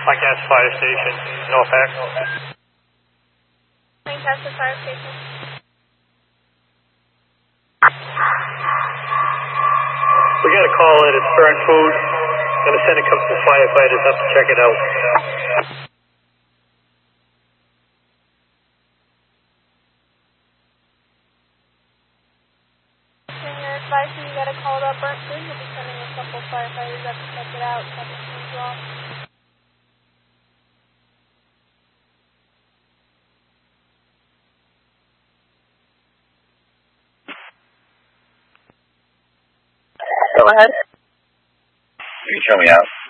Lancaster Fire Station, Norfolk. Lancaster Fire Station. We got a call in, it's burnt food. Going to send a couple of firefighters up to check it out. When you're advising you got a call about burnt food, you'll be sending a couple of firefighters up to check it out. As well. Go ahead. You can show me out.